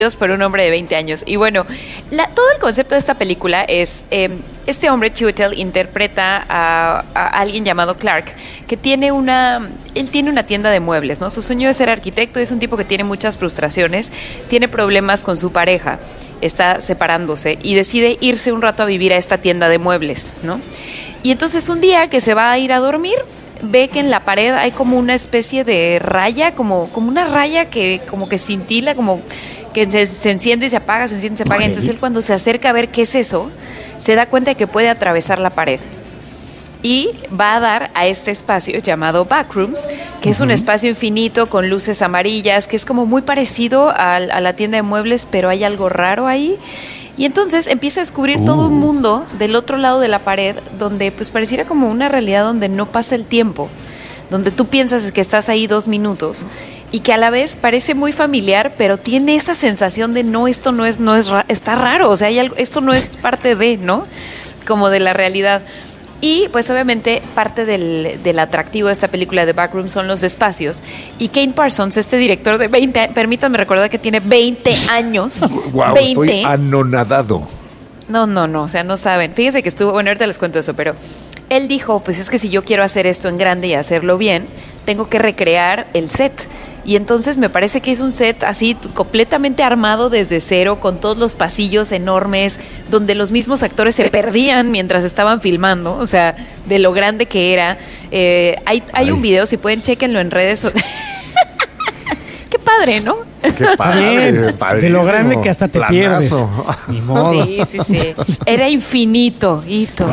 por un hombre de 20 años. Y bueno, todo el concepto de esta película es, este hombre, Chiwetel, interpreta a alguien llamado Clark, que él tiene una tienda de muebles, ¿no? Su sueño es ser arquitecto, es un tipo que tiene muchas frustraciones, tiene problemas con su pareja, está separándose y decide irse un rato a vivir a esta tienda de muebles, ¿no? Y entonces un día que se va a ir a dormir, ve que en la pared hay como una especie de raya, como una raya que como que cintila, como que se enciende y se apaga, se enciende y se apaga. Entonces él, cuando se acerca a ver qué es eso, se da cuenta de que puede atravesar la pared. Y va a dar a este espacio llamado Backrooms, que es un espacio infinito con luces amarillas, que es como muy parecido a la tienda de muebles, pero hay algo raro ahí. Y entonces empieza a descubrir todo un mundo del otro lado de la pared, donde pues pareciera como una realidad donde no pasa el tiempo, donde tú piensas que estás ahí 2 minutos y que a la vez parece muy familiar, pero tiene esa sensación de esto no es está raro, o sea, hay algo, esto no es parte de, ¿no? Como de la realidad. Y pues obviamente parte del atractivo de esta película de Backroom son los espacios. Y Kane Parsons, este director de 20, permítanme recordar que tiene 20 años. Wow, 20. estoy anonadado. No, o sea, no saben. Fíjense que ahorita les cuento eso, pero él dijo, pues es que si yo quiero hacer esto en grande y hacerlo bien, tengo que recrear el set. Y entonces me parece que es un set así completamente armado desde cero, con todos los pasillos enormes, donde los mismos actores se perdían mientras estaban filmando, o sea, de lo grande que era. Hay un video, si pueden, chéquenlo en redes. Qué padre, ¿no? Qué padre, de lo grande que hasta te pierdes. Ni modo. Sí. Era infinito. Hito.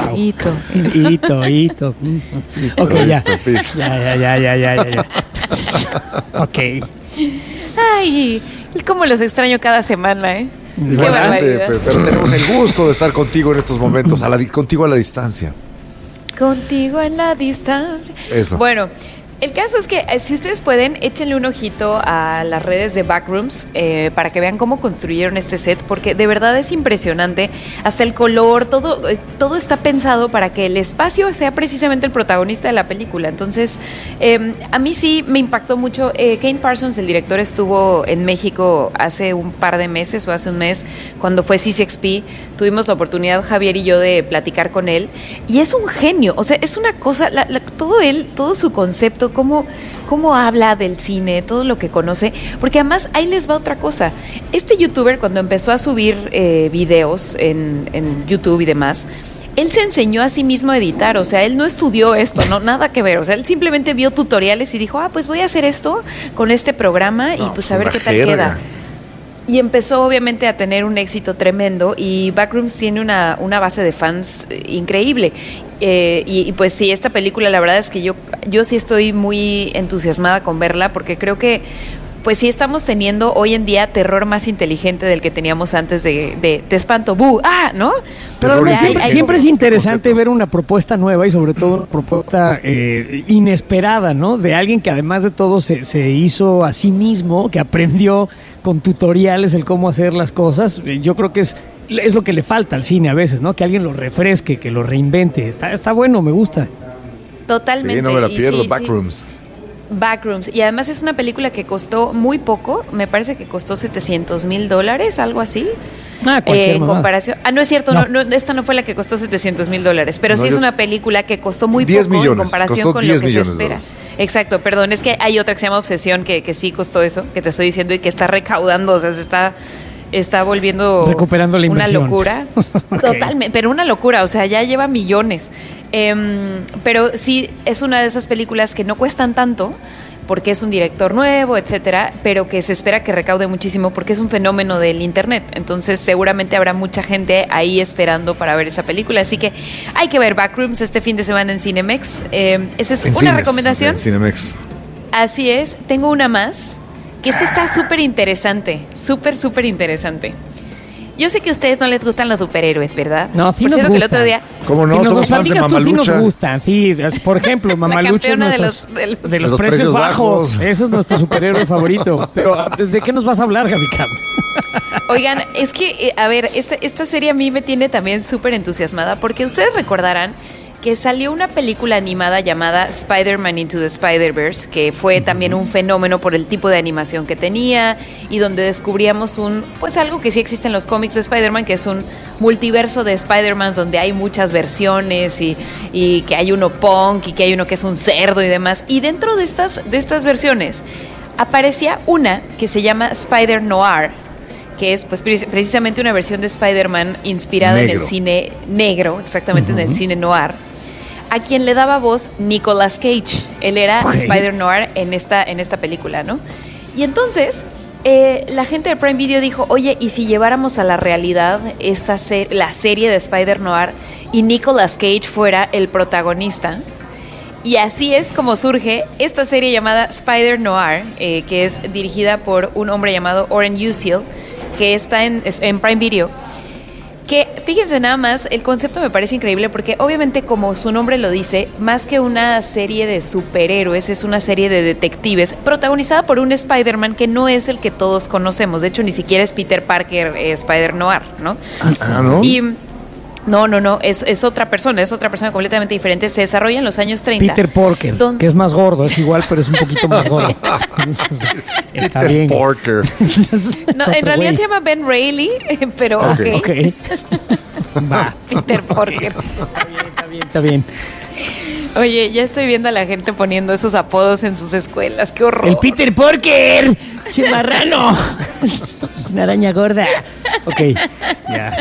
Ok, ya. Ok. Ay, cómo los extraño cada semana, ¿eh? Qué barbaridad. Pero tenemos el gusto de estar contigo en estos momentos, contigo a la distancia. Contigo en la distancia. Eso. Bueno, el caso es que si ustedes pueden, échenle un ojito a las redes de Backrooms para que vean cómo construyeron este set, porque de verdad es impresionante. Hasta el color, todo está pensado para que el espacio sea precisamente el protagonista de la película. Entonces, a mí sí me impactó mucho. Kane Parsons, el director, estuvo en México hace un par de meses o hace un mes, cuando fue CCXP. Tuvimos la oportunidad, Javier y yo, de platicar con él. Y es un genio, o sea, es una cosa, todo su concepto, cómo habla del cine, todo lo que conoce, porque además ahí les va otra cosa. Este youtuber, cuando empezó a subir videos en YouTube y demás, él se enseñó a sí mismo a editar, o sea, él no estudió esto, no, nada que ver, o sea, él simplemente vio tutoriales y dijo, pues voy a hacer esto con este programa y pues a ver qué tal queda. Y empezó obviamente a tener un éxito tremendo, y Backrooms tiene una base de fans increíble. Y pues sí, esta película, la verdad es que yo sí estoy muy entusiasmada con verla, porque creo que pues sí estamos teniendo hoy en día terror más inteligente del que teníamos antes de te espanto, ¡bu! ¡Ah! ¿No? Pero siempre es interesante ver una propuesta nueva, y sobre todo una propuesta inesperada, ¿no? De alguien que además de todo se hizo a sí mismo, que aprendió con tutoriales el cómo hacer las cosas. Yo creo que es lo que le falta al cine a veces, ¿no? Que alguien lo refresque, que lo reinvente. Está bueno, me gusta. Totalmente. Sí, no me la pierdo, Backrooms. Sí. Backrooms, y además es una película que costó muy poco, me parece que costó $700,000, algo así. En comparación. No es cierto, no, esta no fue la que costó $700,000, pero no, sí es una película que costó muy poco millones, en comparación con lo que se espera. Exacto, perdón, es que hay otra que se llama Obsesión que sí costó eso, que te estoy diciendo, y que está recaudando, o sea, se está volviendo recuperando la inversión. Una locura. Okay. Totalmente, pero una locura, o sea, ya lleva millones. Pero sí es una de esas películas que no cuestan tanto, porque es un director nuevo, etcétera, pero que se espera que recaude muchísimo porque es un fenómeno del internet. Entonces seguramente habrá mucha gente ahí esperando para ver esa película, así que hay que ver Backrooms este fin de semana en Cinemex. Esa es una recomendación. En Cinemex. Así es. Tengo una más, que esta está súper interesante, súper interesante. Yo sé que a ustedes no les gustan los superhéroes, ¿verdad? No, sí nos gustan. Que el otro día... ¿Cómo no? Somos fans de Mamalucha. Sí nos gustan, sí. Por ejemplo, Mamalucha es de los precios bajos. Ese es nuestro superhéroe favorito. Pero, ¿de qué nos vas a hablar, Gaby Cam? Oigan, es que, a ver, esta serie a mí me tiene también súper entusiasmada, porque ustedes recordarán que salió una película animada llamada Spider-Man Into the Spider-Verse, que fue también un fenómeno por el tipo de animación que tenía y donde descubríamos algo que sí existe en los cómics de Spider-Man, que es un multiverso de Spider-Man donde hay muchas versiones y que hay uno punk y que hay uno que es un cerdo y demás. Y dentro de estas versiones aparecía una que se llama Spider-Noir, que es pues precisamente una versión de Spider-Man inspirada en el cine negro, exactamente en el cine noir, a quien le daba voz Nicolas Cage. Él era Spider-Noir en esta película, ¿no? Y entonces la gente de Prime Video dijo, oye, ¿y si lleváramos a la realidad la serie de Spider-Noir y Nicolas Cage fuera el protagonista? Y así es como surge esta serie llamada Spider-Noir, que es dirigida por un hombre llamado Oren Uziel, que está en Prime Video. Que fíjense nada más, el concepto me parece increíble porque obviamente, como su nombre lo dice, más que una serie de superhéroes, es una serie de detectives protagonizada por un Spider-Man que no es el que todos conocemos. De hecho, ni siquiera es Peter Parker, Spider-Noir, ¿no? ¿No? Y no, es otra persona completamente diferente. Se desarrolla en los años 30. Peter Parker, que es más gordo, es igual, pero es un poquito más gordo. Está Peter bien. Parker. No, en realidad se llama Ben Reilly, pero Ok. Va. Peter Parker. Está bien. Oye, ya estoy viendo a la gente poniendo esos apodos en sus escuelas. ¡Qué horror! ¡El Peter Parker! ¡Chimarrano! Una araña gorda. Ok, ya.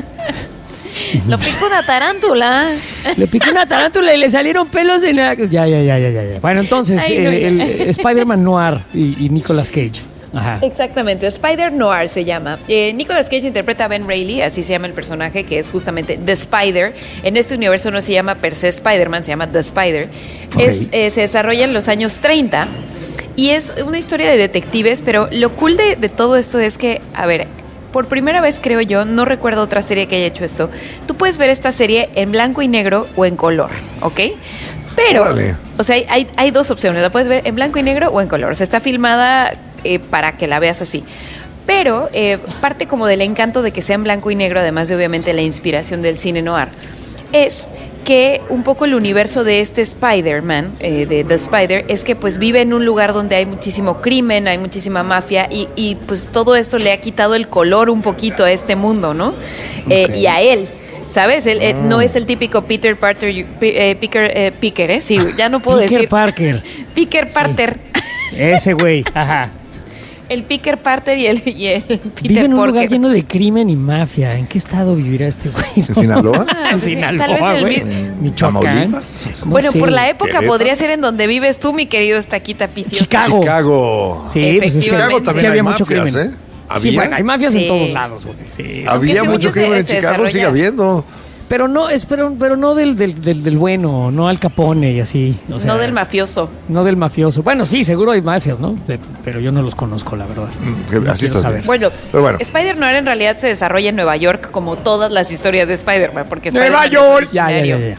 Lo picó una tarántula. Le picó una tarántula y le salieron pelos en la... Ya. Bueno, entonces, el Spider-Man Noir y Nicolas Cage. Ajá. Exactamente, Spider-Noir se llama. Nicolas Cage interpreta a Ben Reilly, así se llama el personaje, que es justamente The Spider. En este universo no se llama per se Spider-Man, se llama The Spider. Okay. Se desarrolla en los años 30 y es una historia de detectives, pero lo cool de todo esto es que, a ver, por primera vez, creo yo, no recuerdo otra serie que haya hecho esto. Tú puedes ver esta serie en blanco y negro o en color, ¿ok? Pero, o sea, hay dos opciones. La puedes ver en blanco y negro o en color. O sea, está filmada para que la veas así. Pero parte como del encanto de que sea en blanco y negro, además de obviamente la inspiración del cine noir, es que un poco el universo de este Spider-Man, de The Spider, es que pues vive en un lugar donde hay muchísimo crimen, hay muchísima mafia y pues todo esto le ha quitado el color un poquito a este mundo, ¿no? Y a él. ¿Sabes? Él no es el típico Peter Parker, Picker, ¿eh? Sí, ya no puedo decir. Parker. Picker Parker. Ese güey, ajá. El Picker Parker y el Peter Vive en un Parker. lugar lleno de crimen y mafia. ¿En qué estado vivirá este güey? ¿En Sinaloa? En Sinaloa, güey. Michoacán. Bueno, por la época podría ser en donde vives tú, mi querido Estaquita Piciosa. Chicago. Sí, pues es que Chicago también había hay mucho mafias, crimen. ¿Había? Sí, bueno, hay mafias en todos lados, güey. Sí. Había mucho crimen en Chicago, sigue habiendo. Pero no, pero no del bueno, no Al Capone y así. O sea, no del mafioso. No del mafioso. Bueno, sí, seguro hay mafias, ¿no? Pero yo no los conozco, la verdad. Así está. Bueno, Spider-Noir en realidad se desarrolla en Nueva York, como todas las historias de Spider-Man, porque ¡Nueva York! Ya.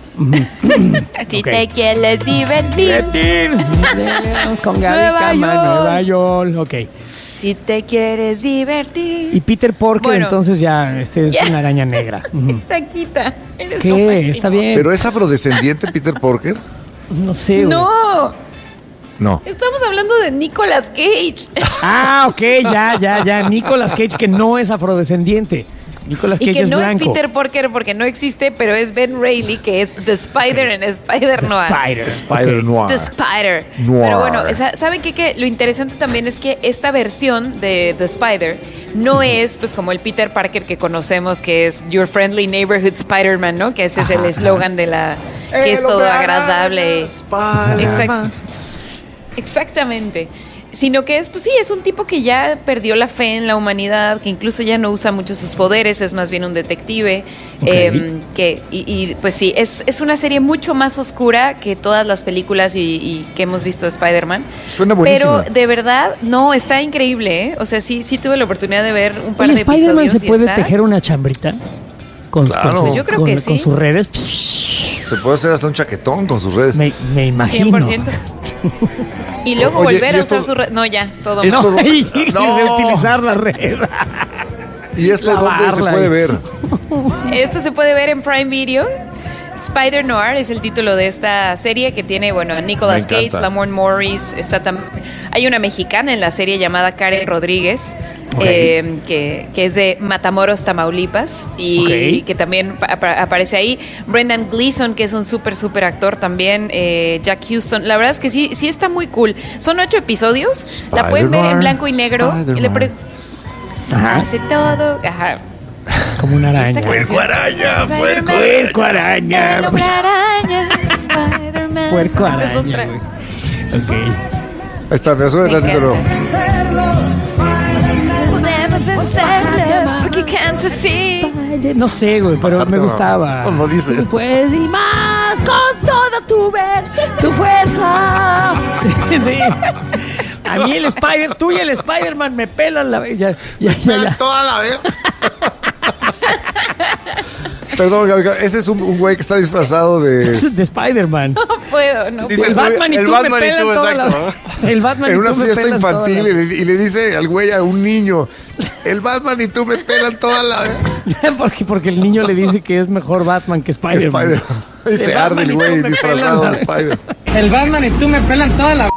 Si te quieres divertir. Vamos con Gaby Nueva York. Ok. Si te quieres divertir. Y Peter Parker, entonces ya, es una araña negra. Estaquita. ¿Qué? Está bien. ¿Pero es afrodescendiente Peter Parker? No sé, güey. No. Estamos hablando de Nicolas Cage. Ah, ok, ya. Nicolas Cage, que no es afrodescendiente. Nicolas Cage y que es no blanco. Es Peter Parker porque no existe, pero es Ben Reilly, que es The Spider en Spider-Noir. Spider-Noir. The Spider. Noir. Pero bueno, ¿saben qué? Que lo interesante también es que esta versión de The Spider no es pues como el Peter Parker que conocemos, que es Your Friendly Neighborhood Spider-Man, ¿no? Que ese es el eslogan de la... que es todo agradable. Exactamente. Sino que es, pues sí, es un tipo que ya perdió la fe en la humanidad, que incluso ya no usa mucho sus poderes, es más bien un detective. Pues sí, es una serie mucho más oscura que todas las películas y que hemos visto de Spider-Man. Suena buenísima. Pero de verdad, no, está increíble, ¿eh? O sea, sí tuve la oportunidad de ver un par de episodios. ¿Spider-Man se puede tejer una chambrita? Yo creo que sí. Con sus redes. Se puede hacer hasta un chaquetón con sus redes. Me imagino. 100%. Y luego volver a usar su red. No, ya, todo mal. No, utilizar la red. ¿Y esto dónde se puede ver? Esto se puede ver en Prime Video. Spider Noir es el título de esta serie que tiene, bueno, a Nicolas Cage, Lamorne Morris, hay una mexicana en la serie llamada Karen Rodríguez, que es de Matamoros, Tamaulipas, y que también aparece ahí. Brendan Gleeson, que es un súper actor también, Jack Houston. La verdad es que sí está muy cool. Son 8 episodios, la pueden ver en blanco y negro. Hace todo, como una araña. Puerco araña, puerco araña. Puerco araña. Ok. Ahí está, me asume el título. Podemos vencerlos porque canto así. No sé, güey, pero me gustaba. ¿Cómo dice? Tú puedes y más con toda tu fuerza. Sí. A mí tú y el Spider-Man me pelan la ya. Toda la vez. Perdón, Gaby, ese es un güey que está disfrazado de Spider-Man. No puedo. Dice el Batman y tú me pelan toda la... El Batman en una y tú fiesta me pelan infantil y le dice al güey a un niño, el Batman y tú me pelan toda la vez. porque el niño le dice que es mejor Batman que Spider-Man. Y se arde el güey disfrazado de Spider. El Batman y tú me pelan toda la...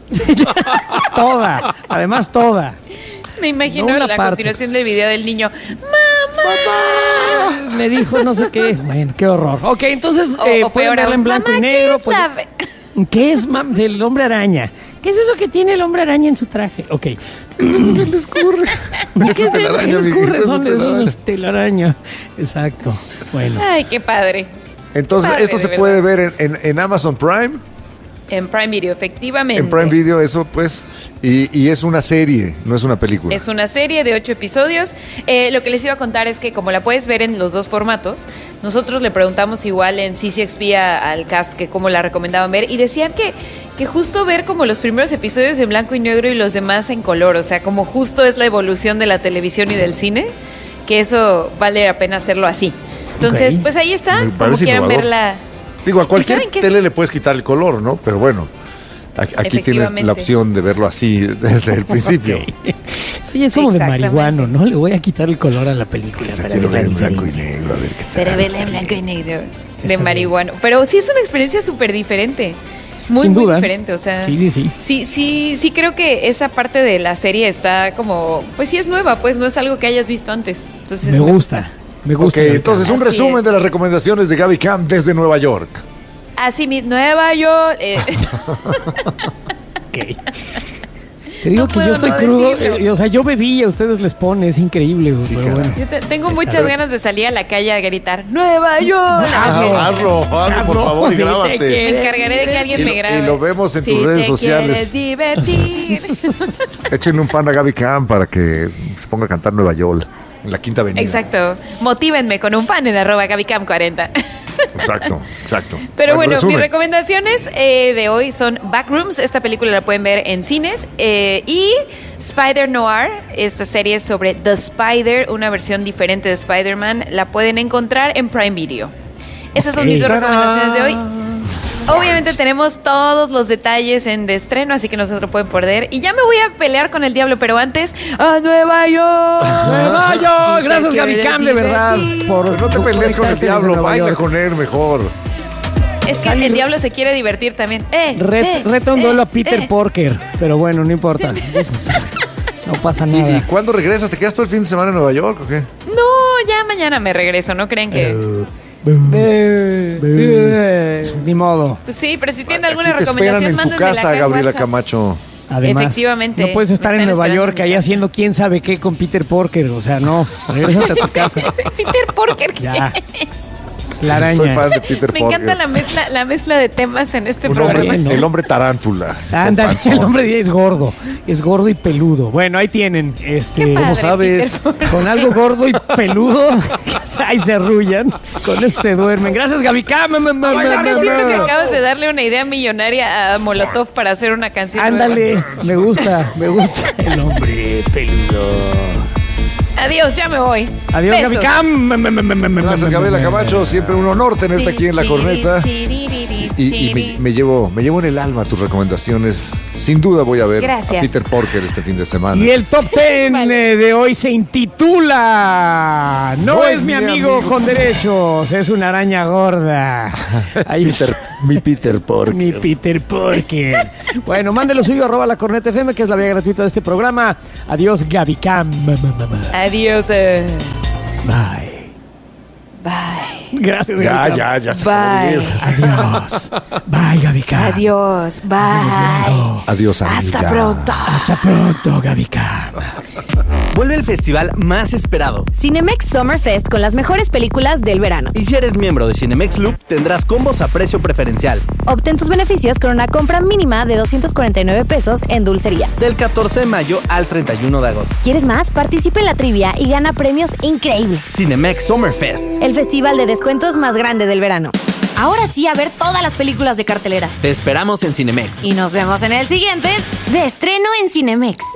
Además toda. Me imagino la continuación del video del niño. ¡Mamá! Me dijo no sé qué. Bueno, qué horror. Ok, entonces pueden verla en blanco y negro. ¿Qué es del hombre araña? ¿Qué es eso que tiene el hombre araña en su traje? Ok. ¿Qué le escurre? ¿Qué le escurre? Son las telaraña. Exacto. Bueno. Ay, qué padre. Entonces, padre, esto se puede ver en Amazon Prime. En Prime Video, efectivamente. En Prime Video, eso pues. Y es una serie, no es una película. Es una serie de 8 episodios. Lo que les iba a contar es que como la puedes ver en los dos formatos, nosotros le preguntamos igual en CCXP al cast que cómo la recomendaban ver y decían que justo ver como los primeros episodios en blanco y negro y los demás en color, o sea, como justo es la evolución de la televisión y del cine, que eso vale la pena hacerlo así. Entonces, pues ahí está, como quieran verla. Digo, a cualquier tele le puedes quitar el color, ¿no? Pero bueno, aquí tienes la opción de verlo así desde el principio. Okay. Sí, es como de marihuano, ¿no? Le voy a quitar el color a la película. Quiero ver en blanco y negro, a ver qué tal. Pero verla en blanco y negro de marihuano. Pero sí es una experiencia súper diferente. Muy diferente, o sea. Sí, creo que esa parte de la serie está como, pues sí es nueva, pues no es algo que hayas visto antes. Entonces me gusta. Ok, entonces un resumen de las recomendaciones de Gaby Cam desde Nueva York. Así Nueva York. Ok. Te digo que yo estoy crudo, o sea, yo bebí y a ustedes les pone, es increíble. Sí, pero bueno. Yo tengo muchas ganas de salir a la calle a gritar ¡Nueva York! Hazlo, por favor, y grábate. Me encargaré de que alguien me grabe. Y lo vemos en tus redes sociales. Divertir. Échenle un pan a Gaby Cam para que se ponga a cantar Nueva York. En la Quinta Avenida. Exacto. Motívenme con un fan en @GabyCam40. Exacto. Pero bueno, mis recomendaciones de hoy son Backrooms. Esta película la pueden ver en cines. Y Spider Noir, esta serie sobre The Spider, una versión diferente de Spider-Man, la pueden encontrar en Prime Video. Esas son mis dos recomendaciones de hoy. Obviamente tenemos todos los detalles en de estreno, así que no se lo pueden perder. Y ya me voy a pelear con el diablo, pero antes, ¡a Nueva York! ¡Nueva York! Gracias, Gaby Cam, de verdad. No te pelees con el diablo, baila con él mejor. Es que el diablo se quiere divertir también. Reta un duelo a Peter Porker, pero bueno, no importa. No pasa nada. ¿Y cuándo regresas? ¿Te quedas todo el fin de semana en Nueva York o qué? No, ya mañana me regreso, ¿no creen que...? Ni modo. Pues sí, pero si tienen alguna recomendación, mándenmela en tu casa, Gabriela Camacho. Además, efectivamente, no puedes estar en Nueva York ahí haciendo quién sabe qué con Peter Porker, o sea, no, regrésate a tu casa. Peter Porker, ¿qué? Ya. La araña. Soy fan de Peter Porker. Me encanta la mezcla de temas en este programa. Hombre, ¿no? El hombre tarántula. Anda, el hombre es gordo y peludo. Bueno, ahí tienen, ¿cómo sabes? Con algo gordo y peludo, ahí se arrullan, con eso se duermen. Gracias, Gaby Cam. Siento que acabas de darle una idea millonaria a Molotov para hacer una canción. Ándale, me gusta el hombre peludo. Adiós, ya me voy. Adiós, Gaby Cam. Gracias, Gabriela Camacho. Siempre un honor tenerte aquí en La Corneta. Y me llevo en el alma tus recomendaciones Sin duda voy a ver Gracias. a Peter Porker este fin de semana. Y el top 10 de hoy se intitula No es mi amigo con derechos, es una araña gorda. Mi Peter Porker. Mi Peter Porker. Bueno, mándelo suyo, @La Corneta FM, que es la vía gratuita de este programa. Adiós, Gaby Cam. Adiós. Bye. Bye. Gracias, Gaby Cam. Ya se Bye. Adiós. Bye, Gaby Cam. Adiós. Bye. Adiós, amiga. Hasta pronto. Hasta pronto, Gaby Cam. Vuelve el festival más esperado. Cinemex Summer Fest con las mejores películas del verano. Y si eres miembro de Cinemex Loop, tendrás combos a precio preferencial. Obtén tus beneficios con una compra mínima de 249 pesos en dulcería. Del 14 de mayo al 31 de agosto. ¿Quieres más? Participa en la trivia y gana premios increíbles. Cinemex Summer Fest. El festival de descuentos más grande del verano. Ahora sí, a ver todas las películas de cartelera. Te esperamos en Cinemex. Y nos vemos en el siguiente de estreno en Cinemex.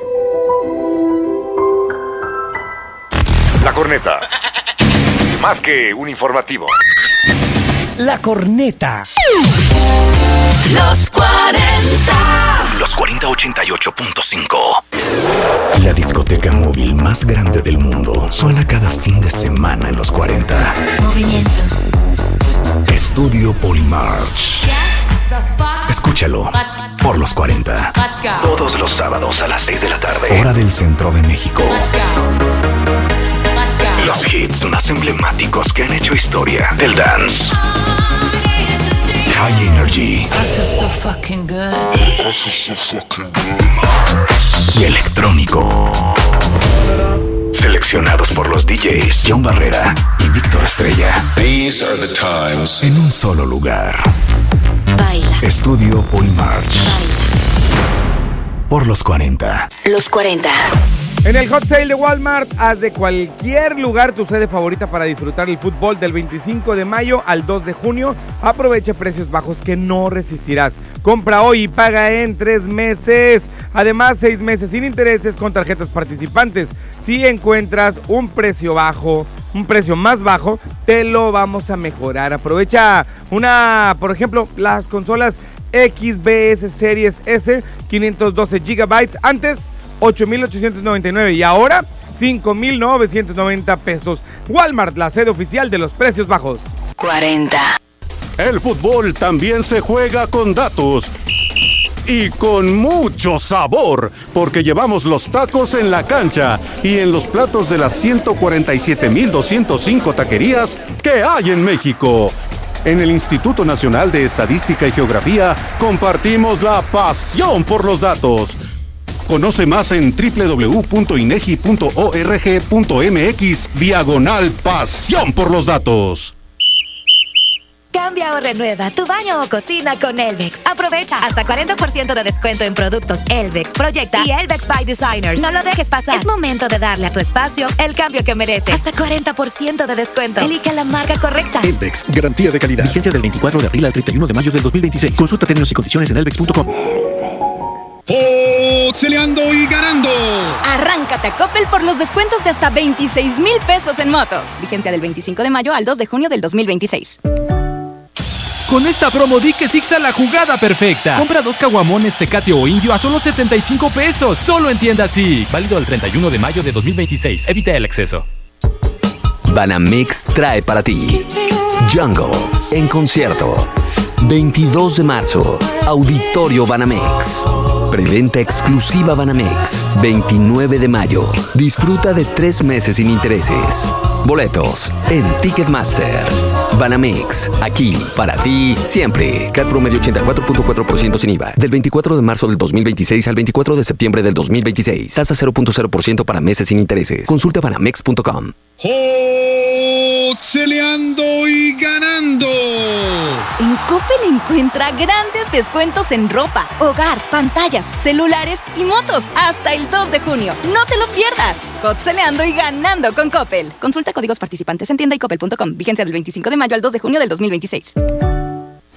La Corneta. Más que un informativo. La Corneta. Los 40. Los 4088.5. La discoteca móvil más grande del mundo suena cada fin de semana en los 40. Movimiento. Estudio Polymarch. Escúchalo por los 40. Todos los sábados a las 6 de la tarde. Hora del Centro de México. Los hits más emblemáticos que han hecho historia del dance. High Energy. Y electrónico. Seleccionados por los DJs John Barrera y Víctor Estrella. These are the times. En un solo lugar. Baila. Estudio Polymarch. Por los 40. Los 40. En el Hot Sale de Walmart, haz de cualquier lugar tu sede favorita para disfrutar el fútbol del 25 de mayo al 2 de junio. Aprovecha precios bajos que no resistirás. Compra hoy y paga en 3 meses. Además, 6 meses sin intereses con tarjetas participantes. Si encuentras un precio más bajo, te lo vamos a mejorar. Aprovecha por ejemplo, las consolas XBS Series S, 512 GB, antes 8,899 y ahora 5,990 pesos. Walmart, la sede oficial de los precios bajos. 40. El fútbol también se juega con datos y con mucho sabor, porque llevamos los tacos en la cancha y en los platos de las 147,205 taquerías que hay en México. En el Instituto Nacional de Estadística y Geografía compartimos la pasión por los datos. Conoce más en www.inegi.org.mx/pasión por los datos. Cambia o renueva tu baño o cocina con Elvex. Aprovecha hasta 40% de descuento en productos Elvex, Proyecta y Elvex by Designers. No lo dejes pasar. Es momento de darle a tu espacio el cambio que merece. Hasta 40% de descuento. Elige la marca correcta. Elvex, garantía de calidad. Vigencia del 24 de abril al 31 de mayo del 2026. Consulta términos y condiciones en elvex.com. Celeando y ganando. Arráncate a Coppel por los descuentos de hasta 26,000 pesos en motos. Vigencia del 25 de mayo al 2 de junio del 2026. Con esta promo di que Sixa la jugada perfecta. Compra 2 caguamones Tecate o Indio a solo 75 pesos. Solo en tienda Six. Válido el 31 de mayo de 2026. Evita el exceso. Banamex trae para ti Jungle en concierto. 22 de marzo. Auditorio Banamex. Preventa exclusiva Banamex. 29 de mayo. Disfruta de 3 meses sin intereses. Boletos en Ticketmaster. Banamex, aquí para ti siempre. CAT promedio 84.4% sin IVA. Del 24 de marzo del 2026 al 24 de septiembre del 2026. Tasa 0.0% para meses sin intereses. Consulta banamex.com. Celeando y ganando. En Coppel encuentra grandes descuentos en ropa, hogar, pantallas, celulares y motos hasta el 2 de junio. No te lo pierdas. Celeando y ganando con Coppel. Consulta códigos participantes en tienda y coppel.com. Vigencia del 25 de mayo al 2 de junio del 2026.